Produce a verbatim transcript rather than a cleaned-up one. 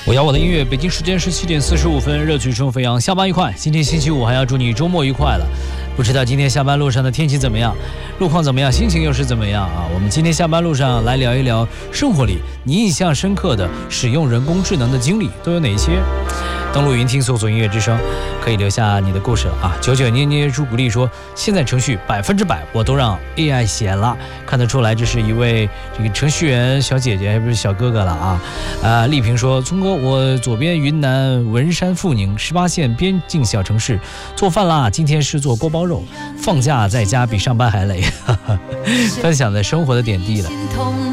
我要我的音乐，北京时间十七点四十五分，热曲中飞扬，下班愉快。今天星期五，还要祝你周末愉快了。不知道今天下班路上的天气怎么样，路况怎么样，心情又是怎么样啊？我们今天下班路上来聊一聊生活里你印象深刻的使用人工智能的经历都有哪些？登录云听搜索音乐之声，可以留下你的故事了啊！九九捏捏朱古力说，现在程序百分之百我都让 A I 写了，看得出来这是一位这个程序员小姐姐，还不是小哥哥了啊！啊，丽萍说，聪哥，我左边云南文山富宁十八线边境小城市做饭啦，今天是做锅包肉，放假在家比上班还累，分享的生活的点滴了。